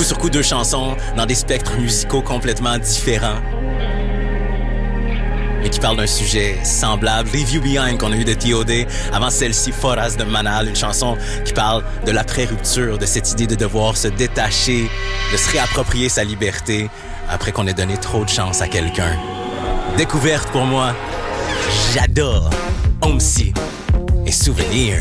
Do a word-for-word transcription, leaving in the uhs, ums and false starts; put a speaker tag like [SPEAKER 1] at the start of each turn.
[SPEAKER 1] Coup sur coup, deux chansons dans des spectres musicaux complètement différents, mais qui parlent d'un sujet semblable. Leave You Behind qu'on a eu de T O D. Avant celle-ci, Foras de Manal, une chanson qui parle de l'après-rupture, de cette idée de devoir se détacher, de se réapproprier sa liberté après qu'on ait donné trop de chance à quelqu'un. Découverte pour moi, j'adore Omsi et Souvenir.